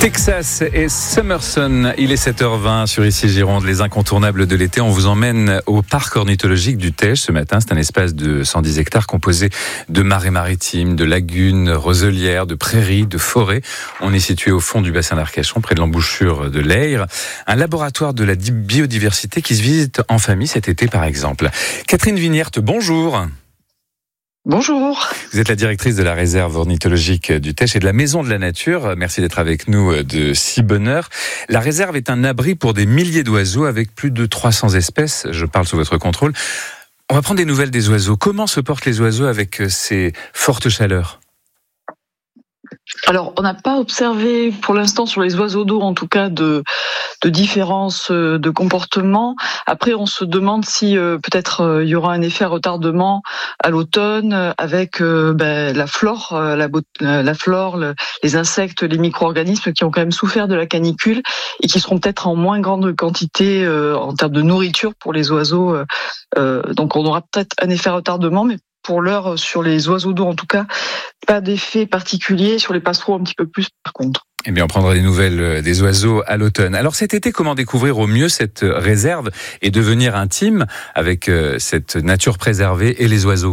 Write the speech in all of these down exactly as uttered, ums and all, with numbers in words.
Texas et Summerson, il est sept heures vingt sur Ici Gironde, les incontournables de l'été. On vous emmène au parc ornithologique du Teche ce matin. C'est un espace de cent dix hectares composé de marais maritimes, de lagunes roselières, de prairies, de forêts. On est situé au fond du bassin d'Arcachon, près de l'embouchure de l'Eyre. Un laboratoire de la biodiversité qui se visite en famille cet été par exemple. Catherine Vignerte, bonjour. Bonjour. Vous êtes la directrice de la réserve ornithologique du Teche et de la Maison de la Nature. Merci d'être avec nous de si bonne heure. La réserve est un abri pour des milliers d'oiseaux avec plus de trois cents espèces. Je parle sous votre contrôle. On va prendre des nouvelles des oiseaux. Comment se portent les oiseaux avec ces fortes chaleurs ? Alors, on n'a pas observé pour l'instant sur les oiseaux d'eau, en tout cas, de, de différence de comportement. Après, on se demande si euh, peut-être euh, il y aura un effet retardement à l'automne avec euh, ben, la flore, euh, la, euh, la flore, le, les insectes, les micro-organismes qui ont quand même souffert de la canicule et qui seront peut-être en moins grande quantité euh, en termes de nourriture pour les oiseaux. Euh, euh, donc, on aura peut-être un effet retardement, mais pour l'heure, sur les oiseaux d'eau, en tout cas, pas d'effet particulier. Sur les passereaux, un petit peu plus, par contre. Eh bien, on prendra des nouvelles des oiseaux à l'automne. Alors cet été, comment découvrir au mieux cette réserve et devenir intime avec cette nature préservée et les oiseaux ?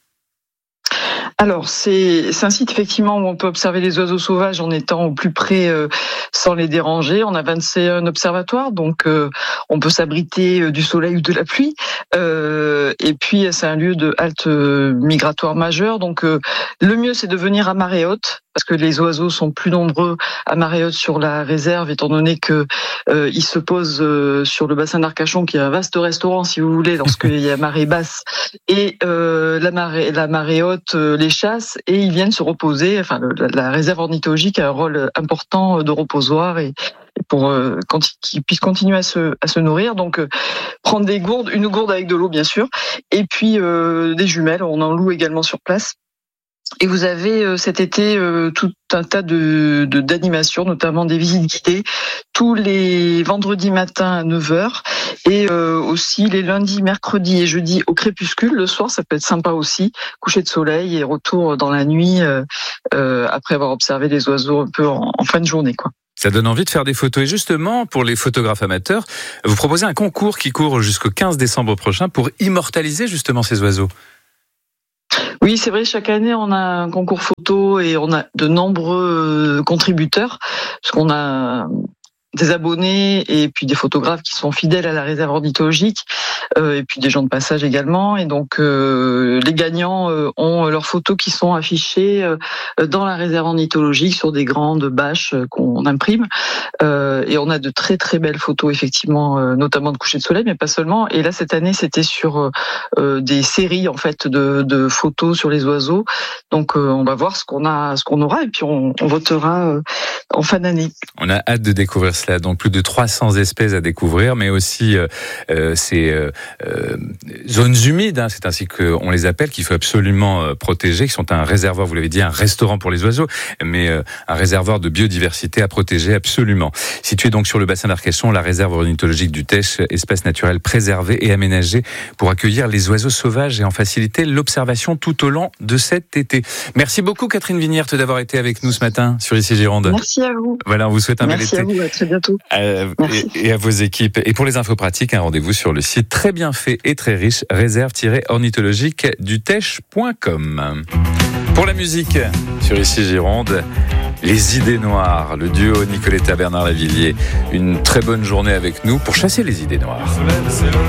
Alors, c'est, c'est un site effectivement où on peut observer les oiseaux sauvages en étant au plus près euh, sans les déranger. On a vingt et un observatoires, donc euh, on peut s'abriter euh, du soleil ou de la pluie. Euh, et puis, c'est un lieu de halte euh, migratoire majeur. Donc, euh, le mieux, c'est de venir à marée haute, parce que les oiseaux sont plus nombreux à marée haute sur la réserve, étant donné que euh, ils se posent euh, sur le bassin d'Arcachon, qui est un vaste restaurant, si vous voulez, lorsqu'il y a marée basse. Et euh, la marée, la marée haute, euh, les chasse et ils viennent se reposer. Enfin, le, la réserve ornithologique a un rôle important de reposoir et, et pour euh, qu'ils puissent continuer à se, à se nourrir. Donc, euh, prendre des gourdes, une gourde avec de l'eau bien sûr, et puis euh, des jumelles. On en loue également sur place. Et vous avez euh, cet été euh, tout un tas de, de d'animations, notamment des visites guidées, tous les vendredis matins à neuf heures et euh, aussi les lundis, mercredis et jeudis au crépuscule. Le soir, ça peut être sympa aussi, coucher de soleil et retour dans la nuit euh, euh, après avoir observé les oiseaux un peu en, en fin de journée, quoi. Ça donne envie de faire des photos. Et justement, pour les photographes amateurs, vous proposez un concours qui court jusqu'au quinze décembre prochain pour immortaliser justement ces oiseaux. Oui, c'est vrai, chaque année, on a un concours photo et on a de nombreux contributeurs, parce qu'on a des abonnés et puis des photographes qui sont fidèles à la réserve ornithologique, euh, et puis des gens de passage également. Et donc, euh, les gagnants euh, ont leurs photos qui sont affichées euh, dans la réserve ornithologique sur des grandes bâches qu'on imprime. Euh, et on a de très très belles photos, effectivement, euh, notamment de coucher de soleil, mais pas seulement. Et là, cette année, c'était sur euh, des séries en fait de, de photos sur les oiseaux. Donc, euh, on va voir ce qu'on a, ce qu'on aura, et puis on, on votera euh, en fin d'année. On a hâte de découvrir cela. Donc plus de trois cents espèces à découvrir, mais aussi euh, euh, ces euh, euh, zones humides, hein, c'est ainsi qu'on les appelle, qu'il faut absolument euh, protéger, qui sont un réservoir, vous l'avez dit, un restaurant pour les oiseaux, mais euh, un réservoir de biodiversité à protéger absolument. Situé donc sur le bassin d'Arcachon, la réserve ornithologique du Teche, espace naturel préservé et aménagé pour accueillir les oiseaux sauvages et en faciliter l'observation tout au long de cet été. Merci beaucoup Catherine Vignerte d'avoir été avec nous ce matin sur Ici Gironde. Merci à vous. Voilà, on vous souhaite un bel été. Merci à vous, à très bientôt. Euh, et, et à vos équipes. Et pour les infos pratiques, un rendez-vous sur le site très bien fait et très riche, réserve ornithologique du teche point com. Pour la musique, sur Ici Gironde, les idées noires, le duo Nicoletta Bernard Lavilliers. Une très bonne journée avec nous pour chasser les idées noires.